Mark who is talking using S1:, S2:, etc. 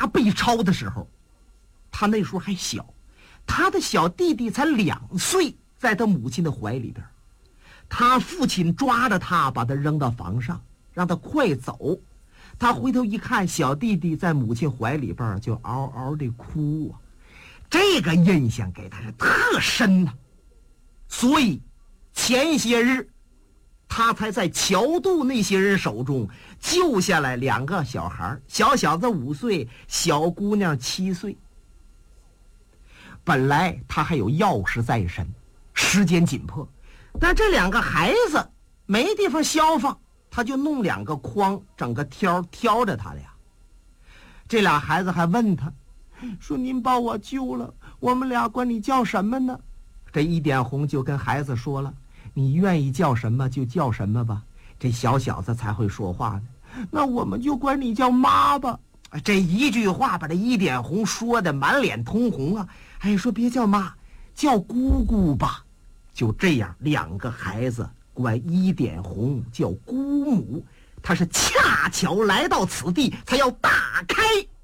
S1: 答被抄的时候，他那时候还小，他的小弟弟才2岁，在他母亲的怀里边。他父亲抓着他，把他扔到房上，让他快走。他回头一看，小弟弟在母亲怀里边就嗷嗷的哭啊，这个印象给他是特深呐。所以前些日他才在桥渡那些人手中救下来2个小孩，小小子5岁，小姑娘7岁。本来他还有要事在身，时间紧迫，但这2个孩子没地方消放，他就弄2个筐，整个挑着他俩。这俩孩子还问他说：“您把我救了，我们俩管你叫什么呢？”这一点红就跟孩子说了：“你愿意叫什么就叫什么吧。”这小小子才会说话呢。那我们就管你叫妈吧。这一句话把这一点红说的满脸通红啊！哎，说别叫妈，叫姑姑吧。就这样，2个孩子管一点红叫姑母。他是恰巧来到此地，才要打开